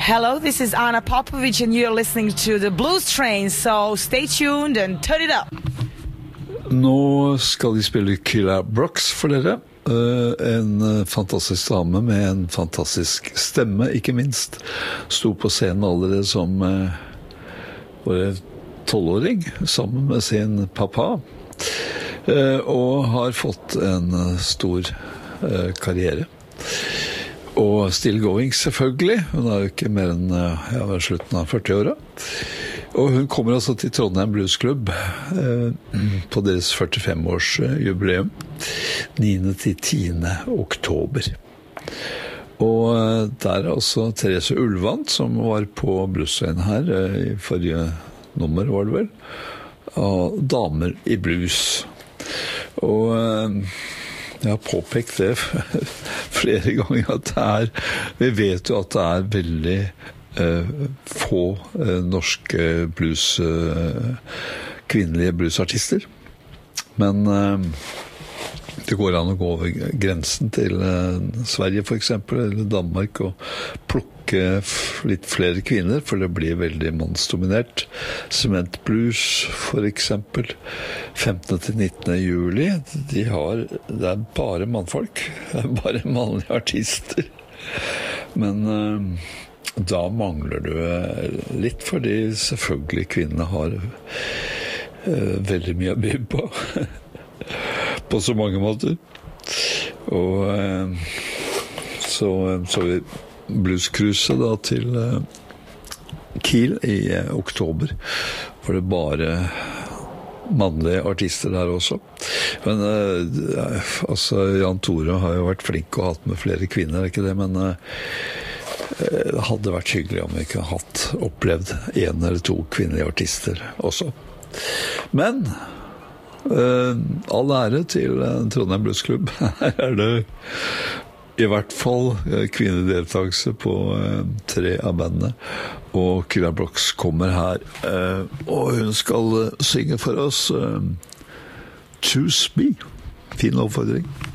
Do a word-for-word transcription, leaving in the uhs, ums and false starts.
Hello, this is Anna Popovic and you're listening to the Blues Train, so stay tuned and turn it up. Nå skal de spille Killa Brooks for dere. Uh, en fantastisk dame med en fantastisk stemme, ikke minst. Sto på scenen allerede som uh, bare tolvåring, sammen med sin pappa. Uh, og har fått en uh, stor uh, karriere. Og still going, selvfølgelig. Hun er jo ikke mer enn uh, ja, slutten av førti-åra. Og hun kommer altså til Trondheim Blues Club eh, på deres førtifem-års jubileum niende til tiende oktober. Og eh, der er altså Therese Ulvand, som var på bluesveien her eh, i forrige nummer, var det vel, av Damer i Blues. Og eh, jeg har påpekt det flere ganger at det er, vi vet jo at det er veldig Uh, få uh, norske blues uh, kvinnelige bluesartister, men uh, det går an å gå over grensen til uh, Sverige for eksempel, eller Danmark, og plukke f- litt flere kvinner, for det blir veldig mannsdominert. Cement Blues for eksempel, femtende til nittende juli, de har, det er bare mannfolk, det er bare mannlige artister, men uh, da mangler du litt, fordi selvfølgelig kvinnene har uh, veldig mye å by på, på så mange måter. Og uh, så så vi bluescruise da til uh, Kiel i uh, oktober, hvor det bare mannlige artister der også. Men uh, altså, Jan Tore har jo vært flink og hatt med flere kvinner, ikke det, men uh, det hadde vært hyggelig om vi ikke hadde hatt opplevd en eller to kvinnelige artister også. Men uh, all ære til uh, Trondheim Blues Club. Her er det i hvert fall uh, kvinnedeltakelse på uh, tre av bandene. Og Killa Brooks kommer her, uh, og hun skal uh, synge for oss uh, Choose Me. Fin oppfordring.